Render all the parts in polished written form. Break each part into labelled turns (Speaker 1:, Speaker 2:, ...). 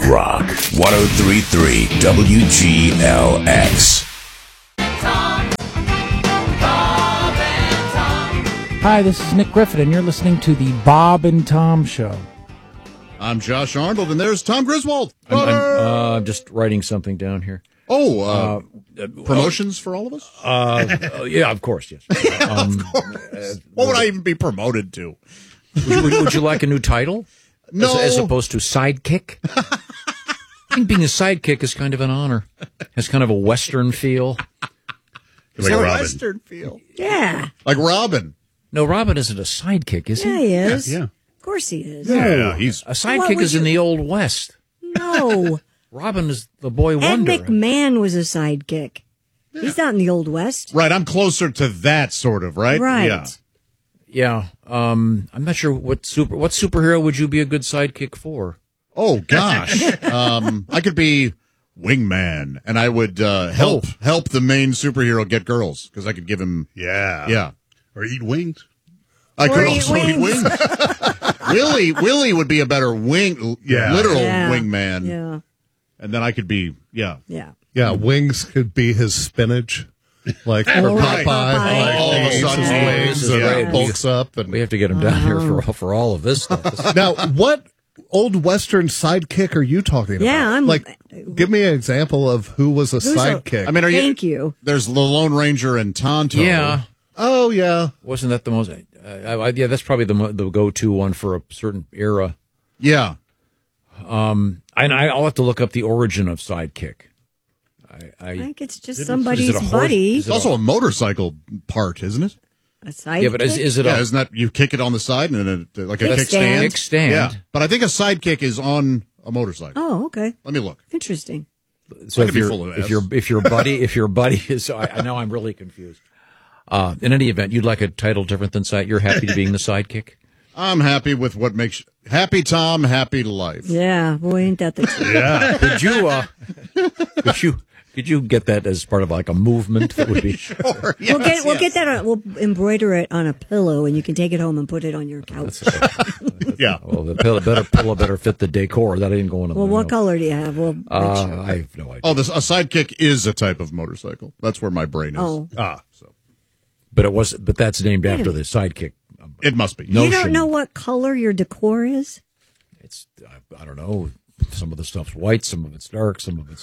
Speaker 1: Rock 103.3 WGLX.
Speaker 2: Hi, this is Nick Griffin, and you're listening to the Bob and Tom Show.
Speaker 3: I'm Josh Arnold, and there's Tom Griswold.
Speaker 4: I'm just writing something down here.
Speaker 3: Promotions for all of us?
Speaker 4: Yeah, of course, yes.
Speaker 3: Of course. What would I even be promoted to?
Speaker 4: Would you like a new title?
Speaker 3: No.
Speaker 4: As opposed to sidekick? I think being a sidekick is kind of an honor. Has kind of a Western feel.
Speaker 3: Like a Western feel.
Speaker 5: Yeah.
Speaker 3: Like Robin.
Speaker 4: No, Robin isn't a sidekick, is he?
Speaker 5: Yeah, he is.
Speaker 3: Yeah.
Speaker 5: Of course he is.
Speaker 3: Yeah, he's...
Speaker 4: A sidekick is in the Old West.
Speaker 5: No.
Speaker 4: Robin is the boy
Speaker 5: Ed
Speaker 4: wonder.
Speaker 5: McMahon was a sidekick. Yeah. He's not in the Old West.
Speaker 3: Right, I'm closer to that sort of, right?
Speaker 5: Right.
Speaker 3: Yeah.
Speaker 4: Yeah. I'm not sure what superhero would you be a good sidekick for?
Speaker 3: Oh, gosh. I could be Wingman, and I would help the main superhero get girls, because I could give him... Yeah.
Speaker 6: Or eat wings.
Speaker 3: I
Speaker 5: Or
Speaker 3: could
Speaker 5: eat
Speaker 3: also eat
Speaker 5: wings.
Speaker 3: wings. Willie would be a better literal wingman.
Speaker 5: Yeah.
Speaker 3: And then I could be,
Speaker 5: Yeah.
Speaker 6: Yeah, wings could be his spinach. Like for Popeye. Like
Speaker 3: All of a
Speaker 6: he
Speaker 3: sudden,
Speaker 6: eats his wings
Speaker 4: this is
Speaker 6: and
Speaker 4: right.
Speaker 6: bulks up. And
Speaker 4: We have to get him down here for all of this stuff.
Speaker 6: now, what old Western sidekick are you talking about?
Speaker 5: Yeah, I'm-
Speaker 6: like, give me an example of who was a sidekick.
Speaker 3: I mean,
Speaker 5: Thank you.
Speaker 3: There's the Lone Ranger and Tonto.
Speaker 4: Yeah.
Speaker 6: oh, yeah.
Speaker 4: Wasn't that the most... yeah, that's probably the go-to one for a certain era.
Speaker 3: Yeah.
Speaker 4: And I'll have to look up the origin of sidekick.
Speaker 5: I think it's just
Speaker 4: Is
Speaker 5: somebody's
Speaker 4: it a horse?
Speaker 5: buddy.
Speaker 3: It's also a motorcycle part, isn't it?
Speaker 5: A sidekick.
Speaker 4: Yeah, but is it
Speaker 3: Yeah,
Speaker 4: a
Speaker 3: isn't that you kick it on the side and then like a
Speaker 5: Kickstand.
Speaker 3: kickstand?
Speaker 4: kickstand?
Speaker 3: Yeah. But I think a sidekick is on a motorcycle.
Speaker 5: Oh, okay.
Speaker 3: Let me look.
Speaker 5: Interesting.
Speaker 4: So
Speaker 3: I could be full of
Speaker 4: if your buddy is, I know I'm really confused. In any event, you'd like a title different than side. You're happy to being the sidekick.
Speaker 3: I'm happy with what makes happy Tom happy life.
Speaker 5: Yeah. Boy, ain't that the truth.
Speaker 6: Yeah.
Speaker 4: Could you get that as part of like a movement that would be?
Speaker 3: Sure.
Speaker 5: We'll get that. We'll embroider it on a pillow, and you can take it home and put it on your couch.
Speaker 3: Yeah.
Speaker 4: Well, the pillow better fit the decor. That ain't going on.
Speaker 5: Well, what color do you have? We'll make sure.
Speaker 4: I have no idea.
Speaker 3: Oh, a sidekick is a type of motorcycle. That's where my brain is.
Speaker 5: Oh.
Speaker 3: So
Speaker 4: But that's named after the sidekick.
Speaker 3: it must be.
Speaker 5: You
Speaker 4: notion.
Speaker 5: don't know what color your decor is?
Speaker 4: It's I don't know. Some of the stuff's white, some of it's dark, some of it's.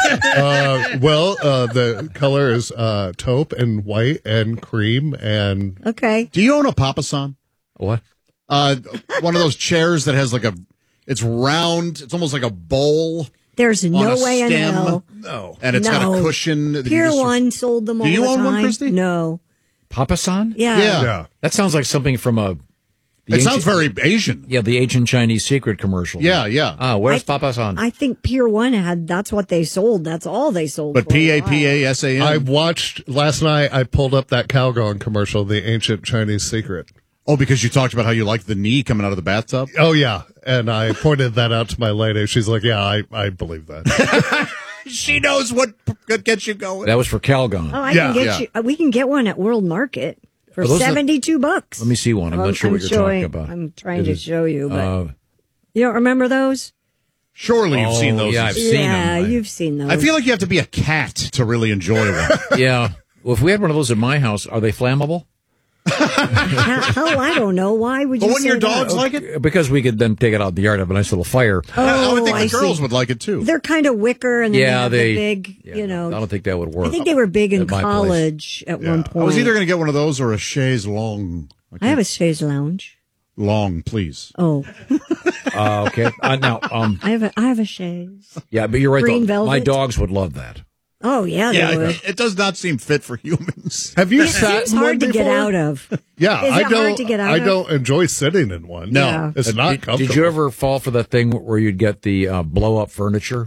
Speaker 6: The color is taupe and white and cream and
Speaker 5: Okay.
Speaker 3: Do you own a Papasan?
Speaker 4: What?
Speaker 3: One of those chairs that has it's round. It's almost like a bowl.
Speaker 5: There's
Speaker 3: on
Speaker 5: no
Speaker 3: a
Speaker 5: way in
Speaker 3: stem.
Speaker 5: hell.
Speaker 3: No. And it's got a
Speaker 5: No.
Speaker 3: cushion. that you
Speaker 5: Pier
Speaker 3: just-
Speaker 5: One sold them all
Speaker 3: Do you
Speaker 5: the
Speaker 3: own
Speaker 5: time.
Speaker 3: one, Christy?
Speaker 5: No.
Speaker 4: Papasan?
Speaker 5: Yeah.
Speaker 3: Yeah.
Speaker 4: That sounds like something from a.
Speaker 3: It sounds very Asian.
Speaker 4: Yeah, the Asian Chinese secret commercial.
Speaker 3: Yeah, yeah.
Speaker 4: Where's Papasan?
Speaker 5: I think Pier One that's what they sold. That's all they sold.
Speaker 3: But
Speaker 5: for a while.
Speaker 3: Papasan.
Speaker 6: I watched last night. I pulled up that Calgon commercial, the ancient Chinese secret.
Speaker 3: Oh, because you talked about how you liked the knee coming out of the bathtub?
Speaker 6: Oh yeah, and I pointed that out to my lady. She's like, "Yeah, I believe that."
Speaker 3: She knows what gets you going.
Speaker 4: That was for Calgon.
Speaker 5: Oh, I
Speaker 6: Yeah.
Speaker 5: can get you. We can get one at World Market for
Speaker 4: Are those the-
Speaker 5: $72.
Speaker 4: Let me see one. I'm not sure what you're talking about.
Speaker 5: I'm trying
Speaker 4: It
Speaker 5: to
Speaker 4: is-
Speaker 5: show you, but you don't remember those?
Speaker 3: Surely you've seen those.
Speaker 4: Yeah, I've seen
Speaker 5: Yeah,
Speaker 4: them.
Speaker 5: you've seen those.
Speaker 3: I feel like you have to be a cat to really enjoy one.
Speaker 4: Yeah. Well, if we had one of those at my house, are they flammable?
Speaker 5: Hell, I don't know. Why would you?
Speaker 3: But wouldn't
Speaker 5: say
Speaker 3: your
Speaker 5: that?
Speaker 3: dogs like it?
Speaker 4: Because we could then take it out in the yard, have a nice little fire.
Speaker 3: I would think
Speaker 5: I
Speaker 3: the girls
Speaker 5: see.
Speaker 3: would like it too.
Speaker 5: They're kind of wicker, and then
Speaker 4: Yeah,
Speaker 5: they
Speaker 4: they
Speaker 5: have the big.
Speaker 4: yeah,
Speaker 5: You know,
Speaker 4: I don't think that would work.
Speaker 5: I think they were big in
Speaker 4: at my place.
Speaker 5: college at one
Speaker 3: I
Speaker 5: point.
Speaker 3: was either going to get one of those or a chaise long.
Speaker 5: I have a chaise lounge.
Speaker 3: Long, please.
Speaker 5: Oh,
Speaker 4: Okay. Now,
Speaker 5: I have a chaise.
Speaker 4: yeah, but you're right.
Speaker 5: Green
Speaker 4: though. My
Speaker 5: velvet?
Speaker 4: dogs would love that.
Speaker 5: Oh yeah, they would.
Speaker 3: it does not seem fit for humans.
Speaker 6: Have you
Speaker 5: It
Speaker 6: sat
Speaker 5: seems
Speaker 6: in one
Speaker 5: hard to get
Speaker 6: before?
Speaker 5: out of.
Speaker 6: Yeah,
Speaker 5: Is
Speaker 6: I
Speaker 5: it
Speaker 6: don't.
Speaker 5: hard to get out
Speaker 6: I
Speaker 5: of?
Speaker 6: don't enjoy sitting in one.
Speaker 3: No.
Speaker 5: Yeah.
Speaker 6: it's not comfortable.
Speaker 4: Did you ever fall for that thing where you'd get the blow up furniture?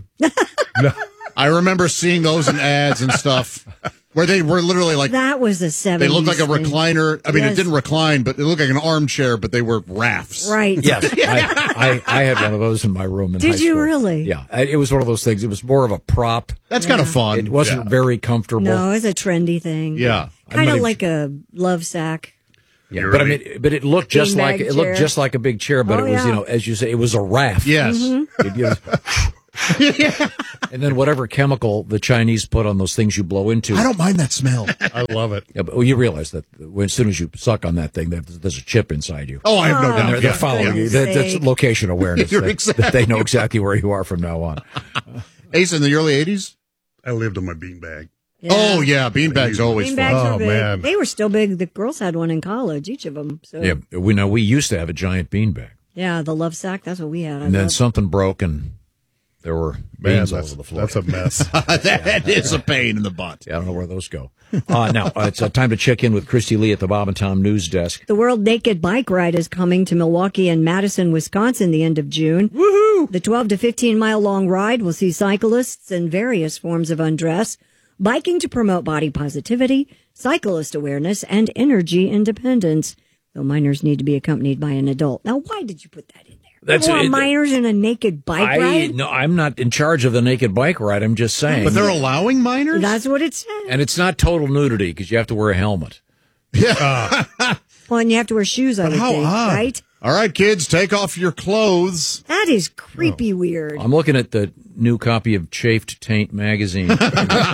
Speaker 3: I remember seeing those in ads and stuff where they were literally like,
Speaker 5: That was the 70s.
Speaker 3: they looked like a
Speaker 5: thing.
Speaker 3: recliner. I mean,
Speaker 5: Yes.
Speaker 3: it didn't recline, but it looked like an armchair, but they were rafts.
Speaker 5: Right.
Speaker 4: Yes, I had one of those in my room in
Speaker 5: Did
Speaker 4: high
Speaker 5: you
Speaker 4: school.
Speaker 5: really?
Speaker 4: Yeah, it was one of those things. It was more of a prop.
Speaker 3: That's kind of fun.
Speaker 4: It wasn't very comfortable.
Speaker 5: No, it's a trendy thing.
Speaker 3: Yeah.
Speaker 5: Kind
Speaker 4: not
Speaker 5: of
Speaker 4: even-
Speaker 5: like a love sack.
Speaker 4: Yeah, but I mean, but it looked just
Speaker 5: Beanbag
Speaker 4: like
Speaker 5: chair.
Speaker 4: a big chair. But
Speaker 5: Oh,
Speaker 4: it was,
Speaker 5: yeah.
Speaker 4: as you say, it was a raft.
Speaker 3: Yes.
Speaker 4: It- And then whatever chemical the Chinese put on those things you blow into.
Speaker 3: I don't mind that smell.
Speaker 6: I love it.
Speaker 4: Yeah, but you realize that as soon as you suck on that thing, there's a chip inside you.
Speaker 3: Oh, I have no doubt.
Speaker 4: They're following you. That's location awareness. That they know exactly where you are from now on.
Speaker 3: Ace, in the early 80s?
Speaker 7: I lived on my beanbag.
Speaker 5: Yeah.
Speaker 3: Oh, yeah. Beanbags always
Speaker 5: Beanbags
Speaker 3: fun.
Speaker 5: were big.
Speaker 6: man.
Speaker 5: They were still big. The girls had one in college, each of them. So
Speaker 4: Yeah, we used to have a giant beanbag.
Speaker 5: yeah, the love sack. That's what we had.
Speaker 4: And then something broke and there were
Speaker 6: Man,
Speaker 4: beans all
Speaker 6: that's,
Speaker 4: over the floor.
Speaker 6: that's a mess.
Speaker 3: That is a pain in the butt.
Speaker 4: Yeah, I don't know where those go. Now, it's time to check in with Christy Lee at the Bob and Tom News Desk.
Speaker 5: The World Naked Bike Ride is coming to Milwaukee and Madison, Wisconsin, the end of June. Woohoo! The 12 to 15 mile long ride will see cyclists in various forms of undress, biking to promote body positivity, cyclist awareness, and energy independence. Though minors need to be accompanied by an adult. Now, why did you put that in there?
Speaker 4: That's
Speaker 5: You want
Speaker 4: it.
Speaker 5: minors in a naked bike ride?
Speaker 4: No, I'm not in charge of the naked bike ride. I'm just saying.
Speaker 3: But they're allowing minors?
Speaker 5: That's what it says.
Speaker 4: And it's not total nudity because you have to wear a helmet.
Speaker 5: Well, and you have to wear shoes, I would
Speaker 3: how
Speaker 5: think,
Speaker 3: odd.
Speaker 5: right?
Speaker 3: All right, kids, take off your clothes.
Speaker 5: That is creepy weird.
Speaker 4: I'm looking at the new copy of Chafed Taint magazine.
Speaker 3: This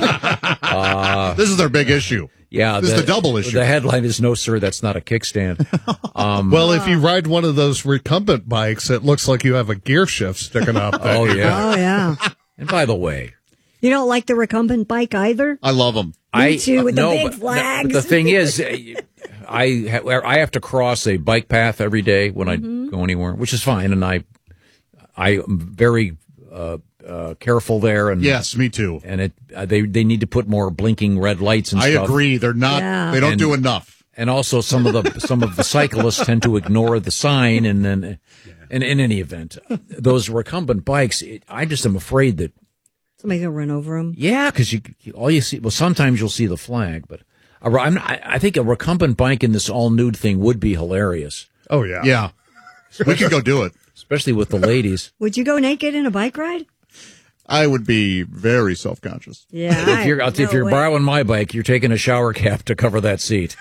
Speaker 3: is their big issue.
Speaker 4: Yeah,
Speaker 3: This is the double issue.
Speaker 4: The headline is "No, sir, that's not a kickstand."
Speaker 6: Well, if you ride one of those recumbent bikes, it looks like you have a gear shift sticking up there.
Speaker 4: Oh yeah.
Speaker 5: Oh, yeah.
Speaker 4: And by the way,
Speaker 5: You don't like the recumbent bike either?
Speaker 3: I love them.
Speaker 5: Me too, with the big
Speaker 4: but
Speaker 5: flags.
Speaker 4: the thing is, I have to cross a bike path every day when I go anywhere, which is fine, and I am very careful there. And
Speaker 3: Yes, me too.
Speaker 4: and they need to put more blinking red lights and
Speaker 3: I
Speaker 4: stuff.
Speaker 3: agree. They're not.
Speaker 5: Yeah.
Speaker 3: They don't
Speaker 4: And-
Speaker 3: do enough.
Speaker 4: And also some of the cyclists tend to ignore the sign, and then, and in any event, those recumbent bikes, I just am afraid that
Speaker 5: Somebody's going to run over them.
Speaker 4: because all you see, well, sometimes you'll see the flag, but I think a recumbent bike in this all nude thing would be hilarious,
Speaker 6: Oh, yeah.
Speaker 3: Yeah. We could go do it.
Speaker 4: especially with the ladies.
Speaker 5: Would you go naked in a bike ride?
Speaker 3: I would be very self-conscious.
Speaker 5: Yeah.
Speaker 4: If you're
Speaker 5: way.
Speaker 4: borrowing my bike, you're taking a shower cap to cover that seat.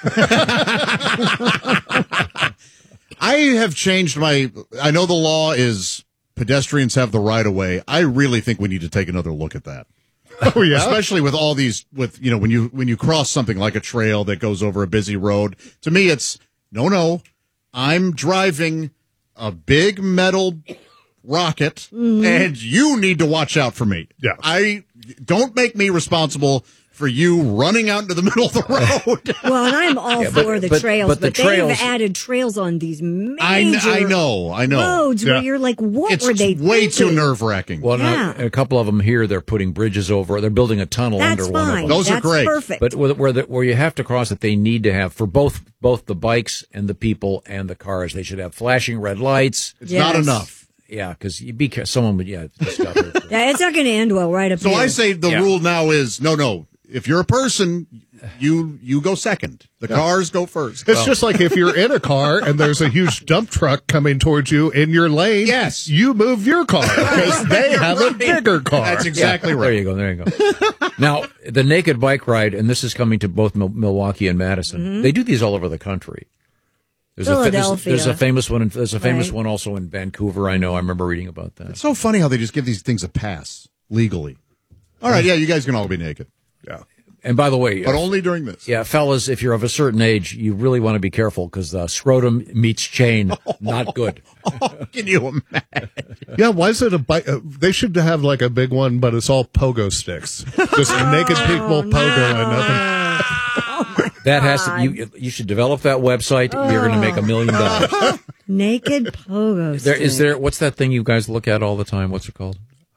Speaker 3: I have changed I know the law is pedestrians have the right of way. I really think we need to take another look at that.
Speaker 6: Oh, yeah.
Speaker 3: Especially with all these, when you cross something like a trail that goes over a busy road. To me, it's no. I'm driving a big metal rocket, and you need to watch out for me.
Speaker 6: Yeah.
Speaker 3: Don't make me responsible for you running out into the middle of the road.
Speaker 5: Well, and I'm all for the trails,
Speaker 4: but the trails-
Speaker 5: they've added trails on these major
Speaker 3: I know.
Speaker 5: roads
Speaker 6: Yeah.
Speaker 5: where you're like, what
Speaker 3: It's
Speaker 5: were they
Speaker 3: way too
Speaker 5: thinking?
Speaker 3: nerve-wracking.
Speaker 4: Well,
Speaker 5: Yeah.
Speaker 4: now, a couple of them here, they're putting bridges over. They're building a tunnel
Speaker 5: That's
Speaker 4: under one of
Speaker 5: fine.
Speaker 4: them.
Speaker 3: Those are
Speaker 5: That's
Speaker 3: great.
Speaker 5: perfect.
Speaker 4: But where you have to cross it, they need to have for both the bikes and the people and the cars. They should have flashing red lights.
Speaker 3: It's not
Speaker 5: Yes.
Speaker 3: enough.
Speaker 4: Yeah, because someone would discover.
Speaker 5: Yeah, it's not going to end well right up
Speaker 3: So
Speaker 5: here.
Speaker 3: I say the
Speaker 4: Yeah.
Speaker 3: rule now is no. If you're a person, you go second. The cars go first.
Speaker 6: It's just like if you're in a car and there's a huge dump truck coming towards you in your lane.
Speaker 3: Yes.
Speaker 6: You move your car because they have a bigger car.
Speaker 3: That's exactly
Speaker 4: There
Speaker 3: right.
Speaker 4: you go. There you go. Now, the naked bike ride, and this is coming to both Milwaukee and Madison. They do these all over the country.
Speaker 5: Philadelphia.
Speaker 4: There's a famous one. There's a famous
Speaker 5: Right.
Speaker 4: one also in Vancouver. I know. I remember reading about that.
Speaker 3: It's so funny how they just give these things a pass legally. All right, yeah, you guys can all be naked,
Speaker 6: Yeah.
Speaker 4: And by the way,
Speaker 3: but only during this.
Speaker 4: yeah, fellas, if you're of a certain age, you really want to be careful because scrotum meets chain, not good.
Speaker 3: Can you imagine?
Speaker 6: Yeah, why is it a bike? They should have like a big one, but it's all pogo sticks. Just naked people pogo and nothing.
Speaker 4: That has to. You should develop that website. You're going to make $1 million.
Speaker 5: Naked pogo
Speaker 4: There is
Speaker 5: stick.
Speaker 4: there. What's that thing you guys look at all the time? What's it called?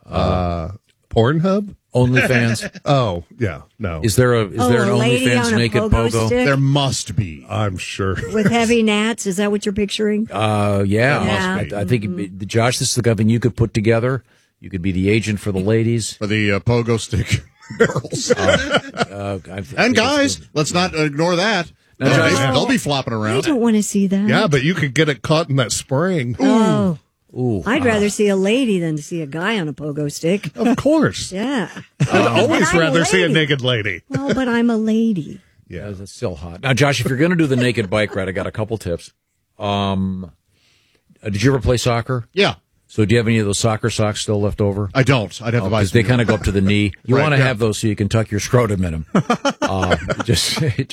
Speaker 6: Pornhub?
Speaker 4: OnlyFans.
Speaker 6: Oh, yeah. No.
Speaker 4: Is there an
Speaker 5: a lady
Speaker 4: OnlyFans
Speaker 5: on a
Speaker 4: naked
Speaker 5: pogo
Speaker 4: pogo?
Speaker 5: stick?
Speaker 3: There must be.
Speaker 6: I'm sure.
Speaker 5: With heavy gnats? Is that what you're picturing?
Speaker 4: Yeah.
Speaker 5: Yeah.
Speaker 4: I think Josh, this is something you could put together. You could be the agent for the ladies.
Speaker 3: For the pogo stick girls. And guys, let's not ignore that. They'll be flopping
Speaker 5: I
Speaker 3: around.
Speaker 5: don't want to see that.
Speaker 6: Yeah, but you could get it caught in that spring.
Speaker 5: Oh.
Speaker 4: Ooh.
Speaker 5: I'd rather see a lady than to see a guy on a pogo stick.
Speaker 6: Of course.
Speaker 5: Yeah.
Speaker 6: I'd always
Speaker 5: I'm a
Speaker 6: rather see a
Speaker 5: lady.
Speaker 6: naked lady.
Speaker 5: Well, but I'm a lady.
Speaker 4: Yeah, it's still hot. Now, Josh, if you're going to do the naked bike ride, I got a couple tips. Did you ever play soccer?
Speaker 3: Yeah.
Speaker 4: So do you have any of those soccer socks still left over?
Speaker 3: I don't. I'd have to buy
Speaker 4: Because
Speaker 3: some.
Speaker 4: they kind of go up to the knee. You
Speaker 3: Right,
Speaker 4: want to
Speaker 3: yeah.
Speaker 4: have those so you can tuck your scrotum in them. Just